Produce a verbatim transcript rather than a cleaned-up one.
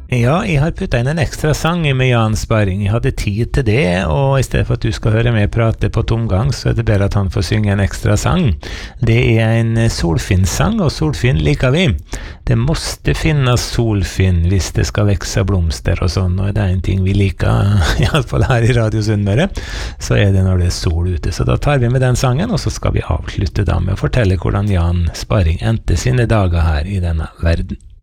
Ja, jeg har puttet inn en ekstra sang med Jan Sparring. Jeg hadde tid til det, og i stedet for at du skal høre meg prate på tomgang, så er det bedre at han får synge en ekstra sang. Det er en solfinnsang, og solfinn liker vi. Det måste finnes solfinn hvis det skal vekse blomster og sånn, og det er en ting vi liker, i alle fall her i Radio Sunnmøre, så er det når det er sol ute. Så da tar vi med den sangen, og så skal vi avslutte da med å fortelle hvordan Jan Sparring endte sine dager her i denne verden.